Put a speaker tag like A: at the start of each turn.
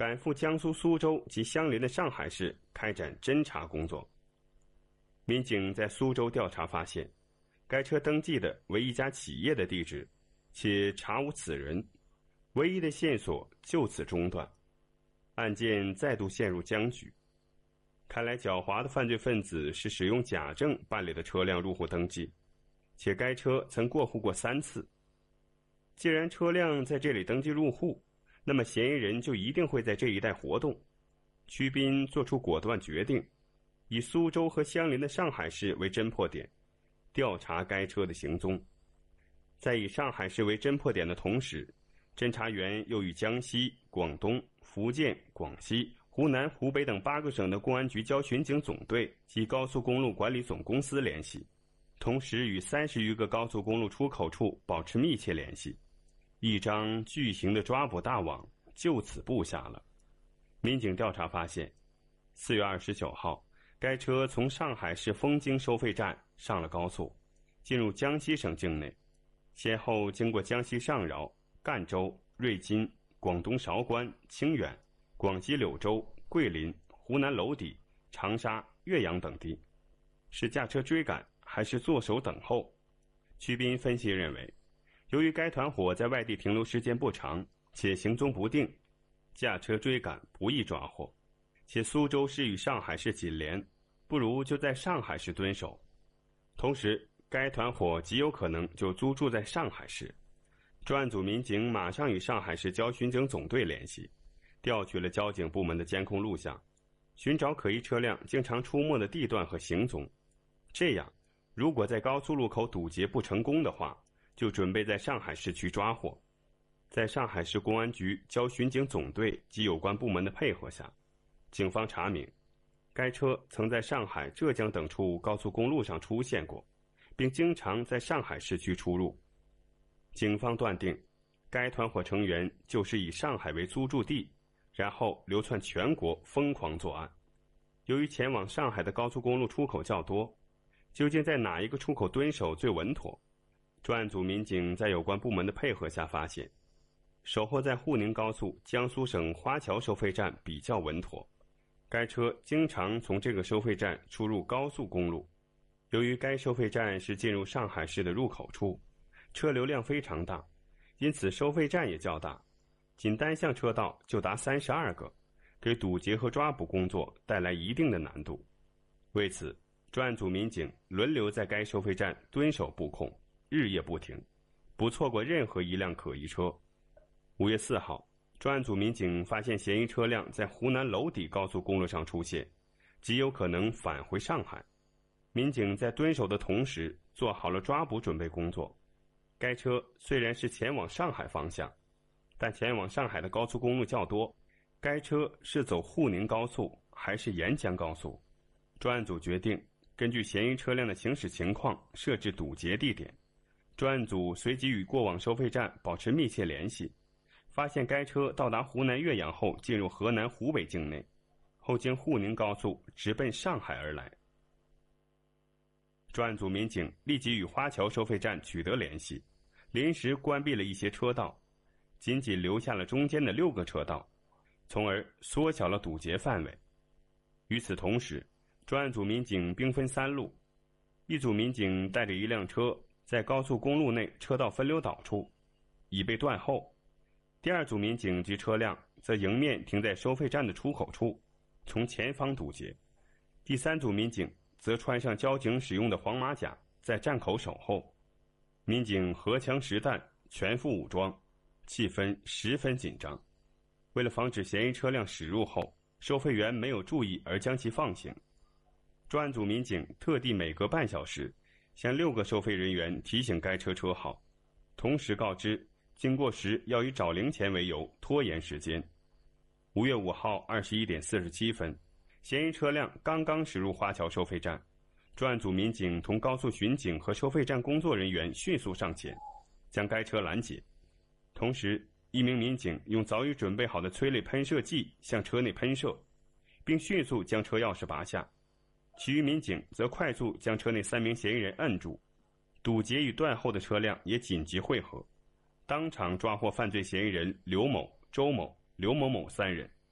A: 赶赴江苏苏州及相邻的上海市开展侦查工作。民警在苏州调查发现，该车登记的为一家企业的地址，且查无此人，唯一的线索就此中断，案件再度陷入僵局。看来狡猾的犯罪分子是使用假证办理的车辆入户登记，且该车曾过户过3次。既然车辆在这里登记入户，那么嫌疑人就一定会在这一带活动。曲斌做出果断决定，以苏州和相邻的上海市为侦破点，调查该车的行踪。在以上海市为侦破点的同时，侦查员又与江西、广东、福建、广西、湖南、湖北等8个省的公安局交巡警总队及高速公路管理总公司联系，同时与30余个高速公路出口处保持密切联系。一张巨型的抓捕大网就此布下了。民警调查发现，4月29号，该车从上海市枫泾收费站上了高速，进入江西省境内，先后经过江西上饶、赣州、瑞金、广东韶关、清远、广西柳州、桂林、湖南娄底、长沙、岳阳等地。是驾车追赶还是坐守等候？曲斌分析认为，由于该团伙在外地停留时间不长，且行踪不定，驾车追赶不易抓获，且苏州市与上海市紧连，不如就在上海市蹲守。同时，该团伙极有可能就租住在上海市。专案组民警马上与上海市交巡警总队联系，调取了交警部门的监控录像，寻找可疑车辆经常出没的地段和行踪。这样，如果在高速路口堵截不成功的话，就准备在上海市区抓获。在上海市公安局交巡警总队及有关部门的配合下，警方查明，该车曾在上海、浙江等处高速公路上出现过，并经常在上海市区出入。警方断定，该团伙成员就是以上海为租住地，然后流窜全国疯狂作案。由于前往上海的高速公路出口较多，究竟在哪一个出口蹲守最稳妥？专案组民警在有关部门的配合下发现，守候在沪宁高速江苏省花桥收费站比较稳妥。该车经常从这个收费站出入高速公路。由于该收费站是进入上海市的入口处，车流量非常大，因此收费站也较大，仅单向车道就达32个，给堵截和抓捕工作带来一定的难度。为此，专案组民警轮流在该收费站蹲守布控，日夜不停，不错过任何一辆可疑车。5月4号，专案组民警发现嫌疑车辆在湖南娄底高速公路上出现，极有可能返回上海。民警在蹲守的同时做好了抓捕准备工作。该车虽然是前往上海方向，但前往上海的高速公路较多，该车是走沪宁高速还是沿江高速？专案组决定根据嫌疑车辆的行驶情况设置堵截地点。专案组随即与过往收费站保持密切联系，发现该车到达湖南岳阳后进入河南湖北境内，后经沪宁高速直奔上海而来。专案组民警立即与花桥收费站取得联系，临时关闭了一些车道，仅留下了中间的6个车道，从而缩小了堵截范围。与此同时，专案组民警兵分3路，一组民警带着一辆车在高速公路内车道分流导处，已被断后；第2组民警及车辆则迎面停在收费站的出口处，从前方堵截；第3组民警则穿上交警使用的黄马甲，在站口守候。民警荷枪实弹，全副武装，气氛十分紧张。为了防止嫌疑车辆驶入后收费员没有注意而将其放行，专案组民警特地每隔半小时向6个收费人员提醒该车车号，同时告知经过时要以找零钱为由拖延时间。5月5号21点47分，嫌疑车辆刚刚驶入花桥收费站，专案组民警同高速巡警和收费站工作人员迅速上前，将该车拦截。同时，一名民警用早已准备好的催泪喷射剂向车内喷射，并迅速将车钥匙拔下。其余民警则快速将车内3名嫌疑人摁住，堵截与断后的车辆也紧急汇合，当场抓获犯罪嫌疑人刘某、周某、刘某某3人。